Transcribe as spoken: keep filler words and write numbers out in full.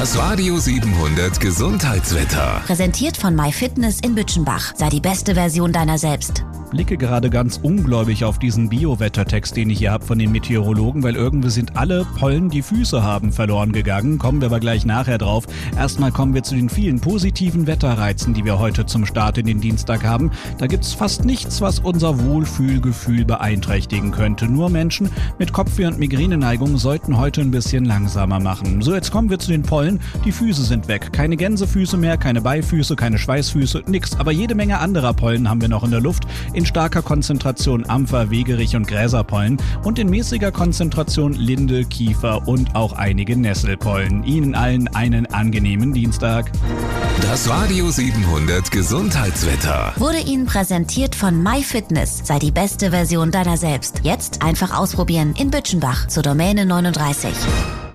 Das Radio siebenhundert Gesundheitswetter. Präsentiert von MyFitness in Bütchenbach. Sei die beste Version deiner selbst. Blicke gerade ganz ungläubig auf diesen Bio-Wettertext, den ich hier habe von den Meteorologen, weil irgendwie sind alle Pollen, die Füße haben, verloren gegangen. Kommen wir aber gleich nachher drauf. Erstmal kommen wir zu den vielen positiven Wetterreizen, die wir heute zum Start in den Dienstag haben. Da gibt's fast nichts, was unser Wohlfühlgefühl beeinträchtigen könnte. Nur Menschen mit Kopfweh- und Migräneneigung sollten heute ein bisschen langsamer machen. So, jetzt kommen wir zu den Pollen. Die Füße sind weg. Keine Gänsefüße mehr, keine Beifüße, keine Schweißfüße, nix. Aber jede Menge anderer Pollen haben wir noch in der Luft. In starker Konzentration Ampfer, Wegerich und Gräserpollen und in mäßiger Konzentration Linde, Kiefer und auch einige Nesselpollen. Ihnen allen einen angenehmen Dienstag. Das Radio siebenhundert Gesundheitswetter Wurde Ihnen präsentiert von MyFitness. Sei die beste Version deiner selbst. Jetzt einfach ausprobieren in Bütchenbach zur Domäne neununddreißig.